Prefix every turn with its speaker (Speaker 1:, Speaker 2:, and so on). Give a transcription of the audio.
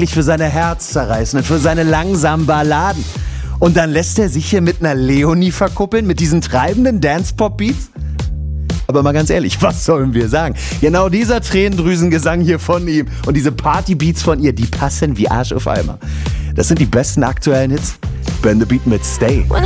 Speaker 1: wirklich für seine herzzerreißenden, für seine langsamen Balladen. Und dann lässt er sich hier mit einer Leonie verkuppeln, mit diesen treibenden Dance-Pop-Beats? Aber mal ganz ehrlich, was sollen wir sagen? Genau dieser Tränendrüsengesang hier von ihm und diese Party-Beats von ihr, die passen wie Arsch auf Eimer. Das sind die besten aktuellen Hits. Burn the Beat mit Stay.